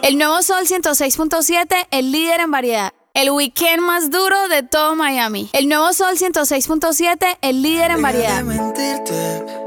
El nuevo Sol 106.7, el líder en variedad. El weekend más duro de todo Miami. El nuevo Sol 106.7, el líder en variedad. Deja de mentirte.